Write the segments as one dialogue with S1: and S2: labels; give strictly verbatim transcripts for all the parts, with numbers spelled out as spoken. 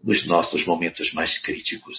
S1: nos nossos momentos mais críticos.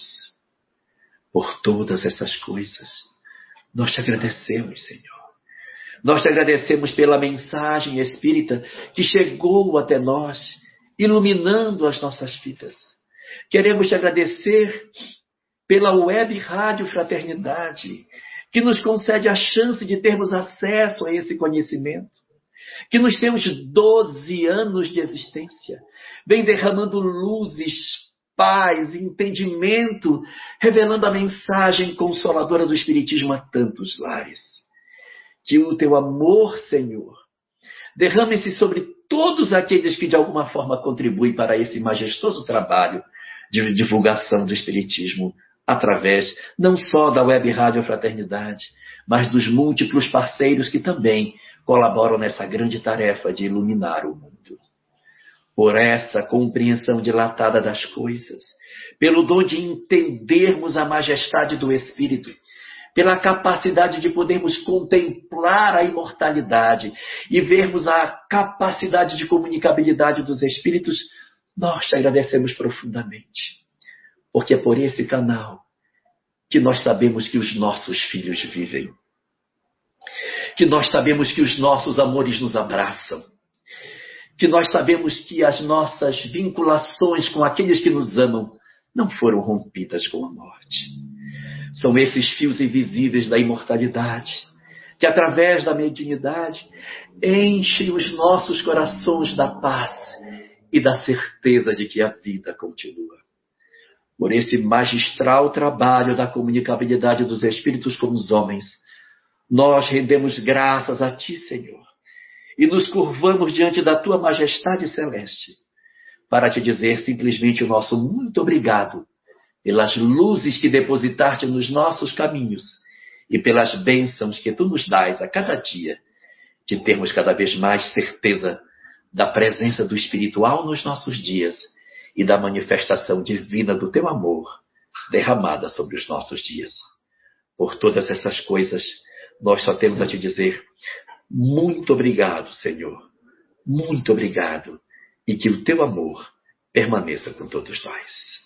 S1: Por todas essas coisas, nós te agradecemos, Senhor. Nós te agradecemos pela mensagem espírita que chegou até nós, iluminando as nossas vidas. Queremos te agradecer pela Web Rádio Fraternidade, que nos concede a chance de termos acesso a esse conhecimento, que nos temos doze anos de existência, vem derramando luzes, paz, entendimento, revelando a mensagem consoladora do Espiritismo a tantos lares. Que o teu amor, Senhor, derrame-se sobre todos aqueles que de alguma forma contribuem para esse majestoso trabalho de divulgação do Espiritismo, através não só da Web Rádio Fraternidade, mas dos múltiplos parceiros que também colaboram nessa grande tarefa de iluminar o mundo. Por essa compreensão dilatada das coisas, pelo dom de entendermos a majestade do Espírito, pela capacidade de podermos contemplar a imortalidade e vermos a capacidade de comunicabilidade dos Espíritos, nós te agradecemos profundamente. Porque é por esse canal que nós sabemos que os nossos filhos vivem. Que nós sabemos que os nossos amores nos abraçam. Que nós sabemos que as nossas vinculações com aqueles que nos amam não foram rompidas com a morte. São esses fios invisíveis da imortalidade, que através da mediunidade enchem os nossos corações da paz e da certeza de que a vida continua. Por esse magistral trabalho da comunicabilidade dos Espíritos com os homens, nós rendemos graças a Ti, Senhor, e nos curvamos diante da Tua majestade celeste, para Te dizer simplesmente o nosso muito obrigado pelas luzes que depositaste nos nossos caminhos e pelas bênçãos que Tu nos dás a cada dia, de termos cada vez mais certeza da presença do espiritual nos nossos dias e da manifestação divina do Teu amor derramada sobre os nossos dias. Por todas essas coisas, nós só temos a Te dizer muito obrigado, Senhor, muito obrigado, e que o Teu amor permaneça com todos nós.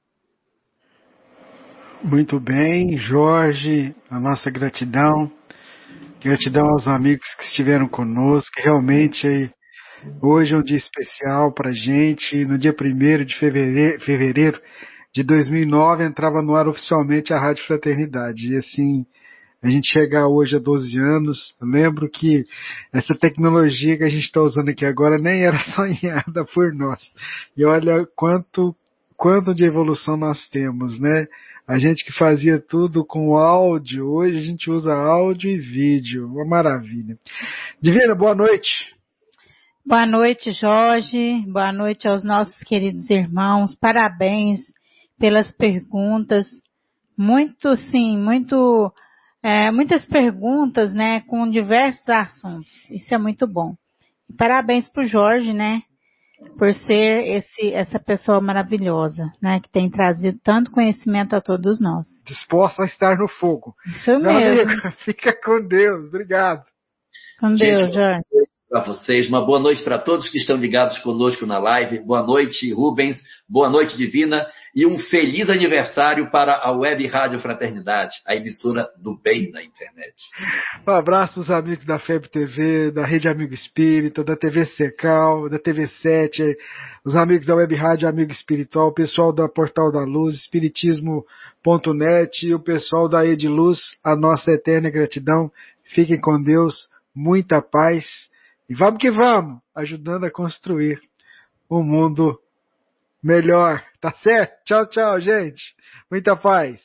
S2: Muito bem, Jorge, a nossa gratidão, gratidão aos amigos que estiveram conosco, realmente hoje é um dia especial para a gente. No dia primeiro de fevereiro, fevereiro de dois mil e nove entrava no ar oficialmente a Rádio Fraternidade, e assim, a gente chegar hoje a doze anos, eu lembro que essa tecnologia que a gente está usando aqui agora nem era sonhada por nós, e olha quanto, quanto de evolução nós temos, né? A gente que fazia tudo com áudio, hoje a gente usa áudio e vídeo, uma maravilha. Divina, boa noite.
S3: Boa noite, Jorge, boa noite aos nossos queridos irmãos, parabéns pelas perguntas, muito, sim, muito, é, muitas perguntas, né, com diversos assuntos, isso é muito bom. Parabéns para o Jorge, né, por ser esse, essa pessoa maravilhosa, né, que tem trazido tanto conhecimento a todos nós.
S2: Disposta a estar no fogo.
S3: Isso Meu mesmo.
S2: Amigo, fica com Deus, obrigado.
S3: Com Deus, Jorge.
S1: Para vocês, uma boa noite para todos que estão ligados conosco na live, boa noite Rubens, boa noite Divina, e um feliz aniversário para a Web Rádio Fraternidade, a emissora do bem na internet.
S2: Um abraço para os amigos da F E B T V, da Rede Amigo Espírita, da T V Secal, da T V sete, os amigos da Web Rádio Amigo Espiritual, o pessoal da Portal da Luz, espiritismo ponto net e o pessoal da Ediluz, a nossa eterna gratidão. Fiquem com Deus, muita paz. E vamos que vamos, ajudando a construir um mundo melhor, tá certo? Tchau, tchau, gente. Muita paz.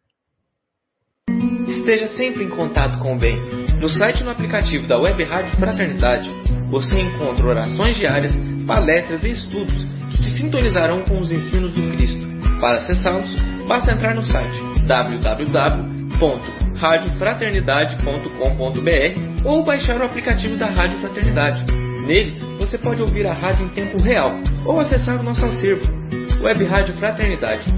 S4: Esteja sempre em contato com o bem. No site e no aplicativo da Web Rádio Fraternidade, você encontra orações diárias, palestras e estudos que te sintonizarão com os ensinos do Cristo. Para acessá-los, basta entrar no site w w w ponto rádio fraternidade ponto com ponto b r ou baixar o aplicativo da Rádio Fraternidade. Neles, você pode ouvir a rádio em tempo real ou acessar o nosso acervo. Web Rádio Fraternidade.